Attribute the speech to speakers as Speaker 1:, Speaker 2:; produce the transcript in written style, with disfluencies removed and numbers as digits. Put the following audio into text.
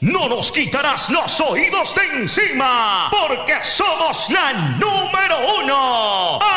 Speaker 1: no nos quitarás los oídos de encima, porque somos la número 1.